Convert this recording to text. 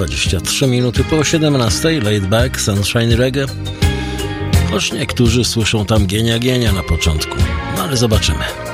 23 minuty po 17, Laid Back, Sunshine Reggae. Choć niektórzy słyszą tam gienia na początku, no ale zobaczymy.